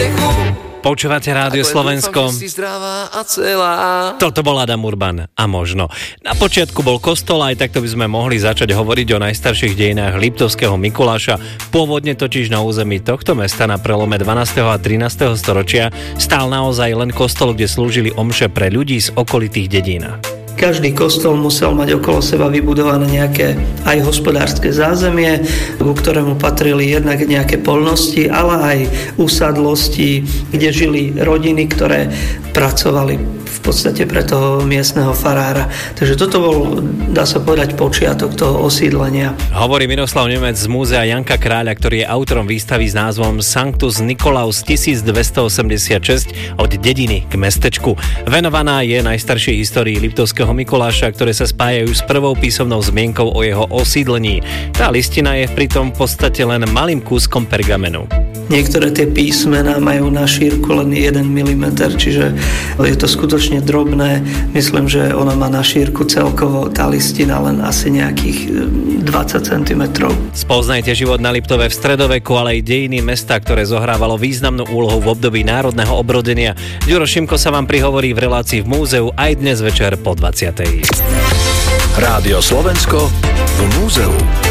Počúvate Rádio Slovensko. Toto bol Adam Urban a možno. Na počiatku bol kostol, aj takto by sme mohli začať hovoriť o najstarších dejinách Liptovského Mikuláša. Pôvodne totiž na území tohto mesta na prelome 12. a 13. storočia stál naozaj len kostol, kde slúžili omše pre ľudí z okolitých dedín. Každý kostol musel mať okolo seba vybudované nejaké aj hospodárske zázemie, ku ktorému patrili jednak nejaké poľnosti, ale aj usadlosti, kde žili rodiny, ktoré pracovali v podstate pre toho miestneho farára. Takže toto bol, dá sa povedať, počiatok toho osídlenia. Hovorí Miroslav Nemec z múzea Janka Kráľa, ktorý je autorom výstavy s názvom Sanctus Nicolaus 1286 od dediny k mestečku. Venovaná je najstaršej histórii Liptovského Mikuláša, ktoré sa spájajú s prvou písomnou zmienkou o jeho osídlení. Tá listina je pritom v podstate len malým kúskom pergamenu. Niektoré tie písmená majú na šírku len 1 mm, čiže je to skutočne drobné. Myslím, že ona má na šírku celkovo tá listina len asi nejakých 20 cm. Spoznajte život na Liptove v stredoveku, ale aj dejiny mesta, ktoré zohrávalo významnú úlohu v období národného obrodenia. Ďuro Šimko sa vám prihovorí v relácii v múzeu aj dnes večer po 20. Rádio Slovensko v múzeu.